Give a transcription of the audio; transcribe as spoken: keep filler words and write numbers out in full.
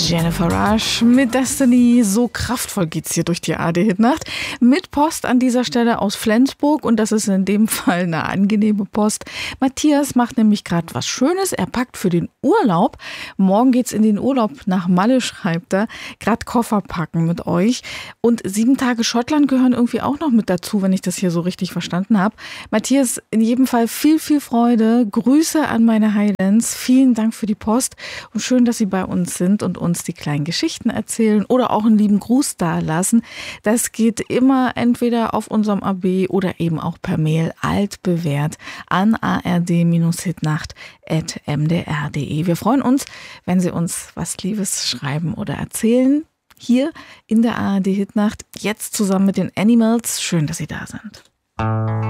Jennifer Rush mit Destiny. So kraftvoll geht's hier durch die A R D-Hitnacht. Mit Post an dieser Stelle aus Flensburg und das ist in dem Fall eine angenehme Post. Matthias macht nämlich gerade was Schönes. Er packt für den Urlaub. Morgen geht's in den Urlaub nach Malle, schreibt er. Gerade Koffer packen mit euch. Und sieben Tage Schottland gehören irgendwie auch noch mit dazu, wenn ich das hier so richtig verstanden habe. Matthias, in jedem Fall viel, viel Freude. Grüße an meine Highlands. Vielen Dank für die Post und schön, dass Sie bei uns sind und uns die kleinen Geschichten erzählen oder auch einen lieben Gruß dalassen. Das geht immer entweder auf unserem A B oder eben auch per Mail altbewährt an a r d hitnacht at m d r punkt d e. Wir freuen uns, wenn Sie uns was Liebes schreiben oder erzählen. Hier in der A R D-Hitnacht, jetzt zusammen mit den Animals. Schön, dass Sie da sind.